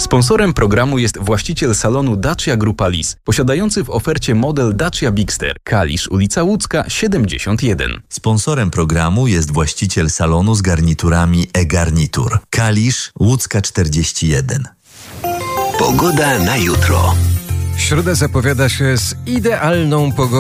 Sponsorem programu jest właściciel salonu Dacia Grupa Lis, posiadający w ofercie model Dacia Bigster, Kalisz, ulica Łódzka, 71. Sponsorem programu jest właściciel salonu z garniturami e-Garnitur, Kalisz, Łódzka 41. Pogoda na jutro. Środa zapowiada się z idealną pogodą.